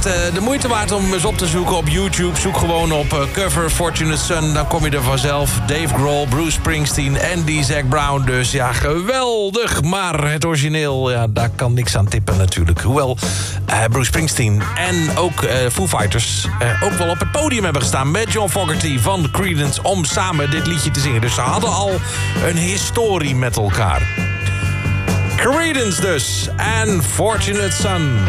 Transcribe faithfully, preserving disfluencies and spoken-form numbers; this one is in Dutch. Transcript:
het uh, de moeite waard om eens op te zoeken op YouTube. Zoek gewoon op uh, cover Fortunate Son, dan kom je er vanzelf. Dave Grohl, Bruce Springsteen en die Zac Brown. Dus ja, geweldig. Maar het origineel, ja, daar kan niks aan tippen natuurlijk. Hoewel uh, Bruce Springsteen en ook uh, Foo Fighters uh, ook wel op het podium hebben gestaan met John Fogerty van Creedence om samen dit liedje te zingen. Dus ze hadden al een historie met elkaar. Creedence dus en Fortunate Son.